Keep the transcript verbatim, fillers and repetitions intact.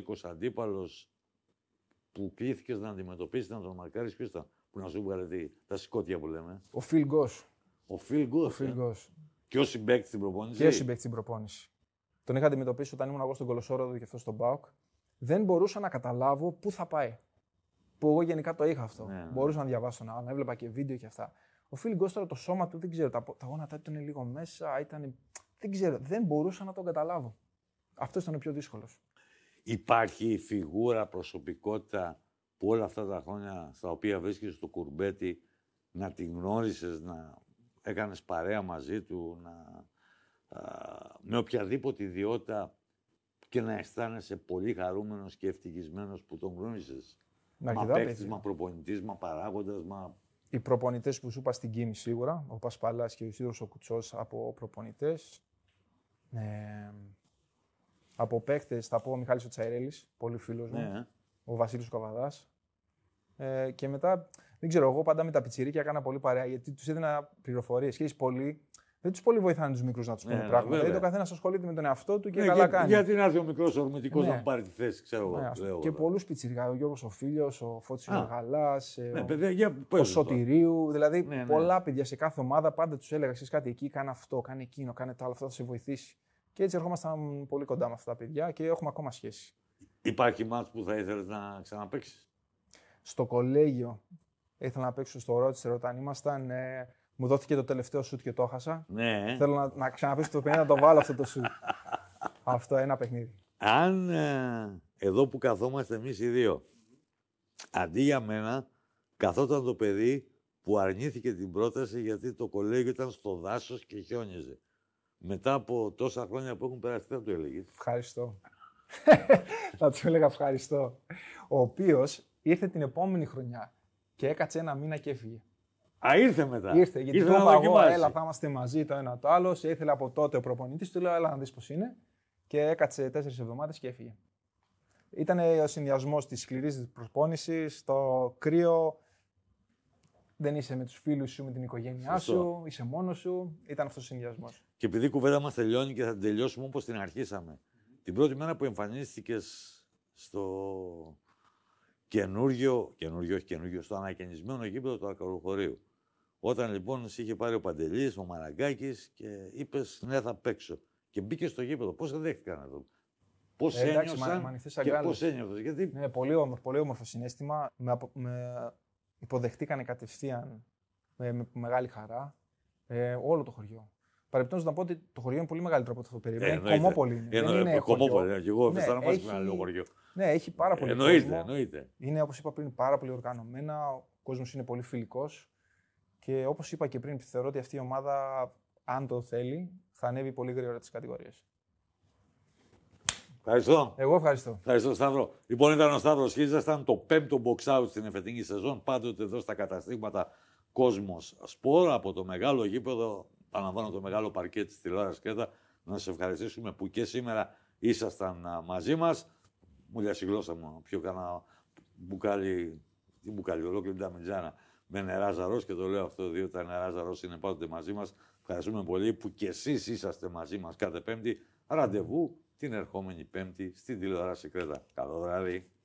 άδικος αντίπαλος που κλήθηκες να αντιμετωπίσεις, να τον μαρκάρεις, ποιος ήταν που να σου βγάλει τα σηκώτια που λέμε. Ο Φιλ Γκος. Ο Φιλ Γκος. Ε. Και ο συμπαίκτης στην προπόνηση. Και ο συμπαίκτης στην προπόνηση. Τον είχα αντιμετωπίσει όταν ήμουν εγώ στον Κολοσσόροδο και αυτό στον ΠΑΟΚ. Δεν μπορούσα να καταλάβω πού θα πάει. Που εγώ γενικά το είχα αυτό. Ναι, ναι. Μπορούσα να διαβάσω να, να έβλεπα και βίντεο και αυτά. Ο Φιλ Γκος τώρα το σώμα του δεν ξέρω. Τα, τα γόνατά του ήταν λίγο μέσα. Ήταν, δεν ξέρω. Δεν μπορούσα να τον καταλάβω. Αυτό ήταν ο πιο δύσκολος. Υπάρχει φιγούρα, προσωπικότητα που όλα αυτά τα χρόνια στα οποία βρίσκεσαι στο κουρμπέτι να την γνώρισες, να έκανες παρέα μαζί του, να, α, με οποιαδήποτε ιδιότητα και να αισθάνεσαι πολύ χαρούμενος και ευτυχισμένος που τον γνώρισες. Μα παίκτης, μα προπονητής, μα παράγοντας, μα... Οι προπονητές που σου είπα στην Κίμη σίγουρα, ο Πασπαλάς και ο Ισίδωρος ο Κουτσός από προπονητές. Ε, από παίκτες θα πω ο Μιχάλης ο Τσαϊρέλης, πολύ φίλος μου. Ναι. Ο Βασίλης ο Καβαδάς. Ε, και μετά, δεν ξέρω, εγώ πάντα με τα πιτσιρίκια έκανα πολύ παρέα γιατί τους έδινα πληροφορίες. Και πολύ, δεν τους πολύ βοηθάνε τους μικρούς να τους πούνε ναι, πράγματα. Δηλαδή, ο καθένας ασχολείται με τον εαυτό του και ναι, καλά για, κάνει. Γιατί να έρθει ο μικρός ορμητικός ναι. να πάρει τη θέση, ξέρω ναι, εγώ. Λέω, και πολλούς πιτσιρικά, ο Γιώργος ο Φίλιος, ο Φώτης ο Γαλάς, ναι, ο, παιδιά, για, ο Σωτηρίου. Δηλαδή, ναι, ναι. πολλά παιδιά σε κάθε ομάδα πάντα τους έλεγα: ξέρεις κάτι εκεί, κάνε αυτό, κάνε εκείνο, κάνε το άλλο, αυτό θα σε βοηθήσει. Και έτσι ερχόμασταν πολύ κοντά με αυτά τα παιδιά και έχουμε ακόμα σχέση. Υπάρχει μάτς που θα ήθελες να ξαναπαίξεις? Στο κολέγιο ήθελα να παίξω στο Ρότσεστερ όταν ήμασταν. Ε, μου δόθηκε το τελευταίο σουτ και το έχασα. Ναι. Θέλω να, να ξαναπέξω το πενήντα να το βάλω αυτό το σουτ. Αυτό ένα παιχνίδι. Αν ε, εδώ που καθόμαστε εμείς οι δύο, αντί για μένα, καθόταν το παιδί που αρνήθηκε την πρόταση γιατί το κολέγιο ήταν στο δάσος και χιόνιζε. Μετά από τόσα χρόνια που έχουν περάσει, δεν το έλεγες. Ευχαριστώ. Θα του έλεγα ευχαριστώ. Ο οποίος ήρθε την επόμενη χρονιά και έκατσε ένα μήνα και έφυγε. Α, ήρθε μετά. Ήρθε, γιατί ήρθε το είπα εγώ, έλα, θα είμαστε μαζί το ένα το άλλο. Σε ήθελε από τότε ο προπονητής, του λέω, έλα να δεις πώς είναι. Και έκατσε τέσσερις εβδομάδες και έφυγε. Ήταν ο συνδυασμός της σκληρής προπόνησης, το κρύο. Δεν είσαι με τους φίλους σου, με την οικογένειά Σωστό. σου, είσαι μόνος σου. Ήταν αυτός ο συνδυασμός. Και επειδή η κουβέντα μας τελειώνει και θα την τελειώσουμε όπως την αρχίσαμε. Την πρώτη μέρα που εμφανίστηκες στο καινούργιο, καινούργιο, όχι καινούργιο, στο ανακαινισμένο γήπεδο του Ακροχωρίου. Όταν λοιπόν σε είχε πάρει ο Παντελής, ο Μαραγκάκης και είπες ναι θα παίξω. Και μπήκε στο γήπεδο. Πώς σε δέχτηκαν εδώ? Πώς ε, ένιωσαν μα, και πώς ένιωθες? Γιατί... Ναι, πολύ όμορφο, πολύ όμορφο συναίσθημα. Με, με υποδεχτήκανε κατευθείαν με, με μεγάλη χαρά ε, όλο το χωριό. Παρεπτόντως να πω ότι το χωριό είναι πολύ μεγαλύτερο από αυτό που περίμενα. Είναι Κομμόπολη. Είναι. Εννο, δεν είναι Κομμόπολη. Και εγώ ναι, αισθάνομαι έχει... ένα λίγο χωριό. Ναι, έχει πάρα πολύ εννοείται, κόσμο. Εννοείται. Είναι, όπως είπα πριν, πάρα πολύ οργανωμένα. Ο κόσμος είναι πολύ φιλικός. Και όπως είπα και πριν, θεωρώ ότι αυτή η ομάδα, αν το θέλει, θα ανέβει πολύ γρήγορα τις κατηγορίες. Ευχαριστώ. Εγώ ευχαριστώ. Ευχαριστώ, Σταύρο. Λοιπόν, ήταν ο Σταύρος Χίζας, ήταν το πέμπτο box out στην εφετινή σεζόν. Πάντοτε εδώ στα καταστήματα Κόσμος Σπορ, από το μεγάλο γήπεδο, παραλαμβάνω το μεγάλο παρκέ της τηλεόρασης Κρέτα. Να σας ευχαριστήσουμε που και σήμερα ήσασταν μαζί μας. Μου λέει η γλώσσα μου, πιο κανένα μπουκάλι, τι μπουκάλι, ολόκληρη ταμιτζάνα με νερά ζαρός και το λέω αυτό διότι τα νερά ζαρός είναι πάντοτε μαζί μας. Ευχαριστούμε πολύ που και εσείς είσαστε μαζί μας κάθε Πέμπτη. Ραντεβού την ερχόμενη Πέμπτη στην τηλεόραση Κρέτα. Καλό βράδυ.